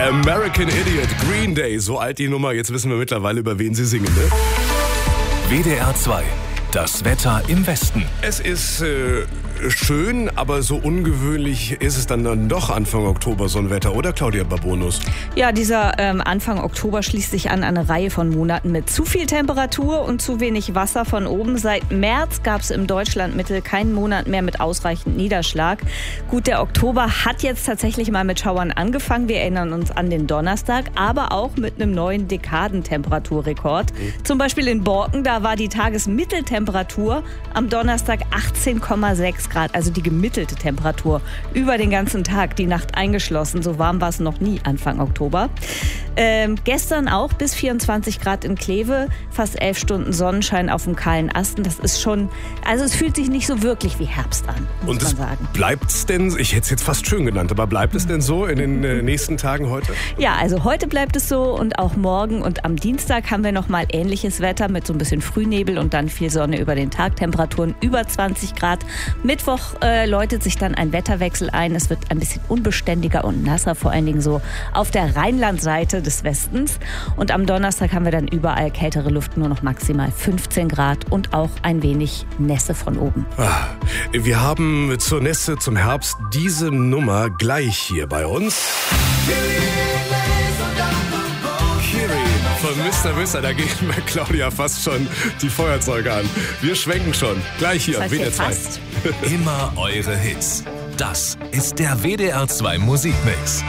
American Idiot, Green Day, so alt die Nummer, jetzt wissen wir mittlerweile, über wen sie singen, ne? WDR 2, das Wetter im Westen. Es ist schön, aber so ungewöhnlich ist es dann doch Anfang Oktober so ein Wetter, oder Claudia Babonus? Ja, dieser Anfang Oktober schließt sich an eine Reihe von Monaten mit zu viel Temperatur und zu wenig Wasser von oben. Seit März gab es im Deutschlandmittel keinen Monat mehr mit ausreichend Niederschlag. Gut, der Oktober hat jetzt tatsächlich mal mit Schauern angefangen. Wir erinnern uns an den Donnerstag, aber auch mit einem neuen Dekadentemperaturrekord. Zum Beispiel in Borken, da war die Tagesmitteltemperatur am Donnerstag 18,6 Grad, also die gemittelte Temperatur über den ganzen Tag, die Nacht eingeschlossen. So warm war es noch nie Anfang Oktober. Gestern auch bis 24 Grad in Kleve, fast 11 Stunden Sonnenschein auf dem kahlen Asten. Das ist schon, also es fühlt sich nicht so wirklich wie Herbst an, muss man sagen. Bleibt es denn, ich hätte es jetzt fast schön genannt, aber bleibt es denn so in den nächsten Tagen heute? Ja, also heute bleibt es so und auch morgen und am Dienstag haben wir nochmal ähnliches Wetter mit so ein bisschen Frühnebel und dann viel Sonne über den Tag, Temperaturen über 20 Grad. Mittwoch läutet sich dann ein Wetterwechsel ein. Es wird ein bisschen unbeständiger und nasser, vor allen Dingen so auf der Rheinlandseite des Westens. Und am Donnerstag haben wir dann überall kältere Luft, nur noch maximal 15 Grad und auch ein wenig Nässe von oben. Wir haben zur Nässe, zum Herbst diese Nummer gleich hier bei uns. Von Mr. Da gehen bei Claudia fast schon die Feuerzeuge an. Wir schwenken schon. Gleich hier, WDR 2. Immer eure Hits. Das ist der WDR 2 Musikmix.